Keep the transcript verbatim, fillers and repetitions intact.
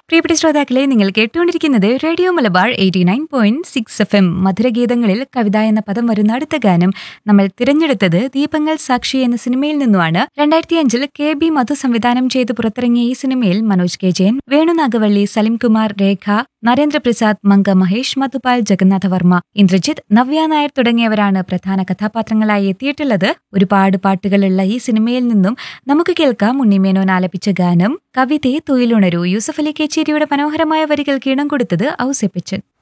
പ്രിയപ്പെട്ട ശ്രോതാക്കളെ, നിങ്ങൾ കേട്ടുകൊണ്ടിരിക്കുന്നത് radio Malabar eighty nine point six F M. മധുരഗീതങ്ങളിൽ കവിത എന്ന പദം വരുന്ന അടുത്ത ഗാനം നമ്മൾ തിരഞ്ഞെടുത്തത് ദീപങ്ങൾ സാക്ഷി എന്ന സിനിമയിൽ നിന്നുമാണ്. രണ്ടായിരത്തി അഞ്ചിൽ കെ ബി മധു സംവിധാനം ചെയ്ത് പുറത്തിറങ്ങിയ ഈ സിനിമയിൽ മനോജ് കെ ജയൻ, വേണു നാഗവള്ളി, സലിം കുമാർ, രേഖ, നരേന്ദ്രപ്രസാദ്, മങ്ക മഹേഷ്, മധുപാൽ, ജഗന്നാഥവർമ്മ, ഇന്ദ്രജിത്ത്, നവ്യ നായർ തുടങ്ങിയവരാണ് പ്രധാന കഥാപാത്രങ്ങളായി എത്തിയിട്ടുള്ളത്. ഒരുപാട് പാട്ടുകളുള്ള ഈ സിനിമയിൽ നിന്നും നമുക്ക് കേൾക്കാം ഉണ്ണിമേനോൻ ആലപിച്ച ഗാനം കവിതയെ തൊയിലുണരൂ. യൂസഫ് അലി കേച്ചേരിയുടെ മനോഹരമായ വരികൾക്ക് ഇണം കൊടുത്തത് ഔസേപ്പച്ചൻ.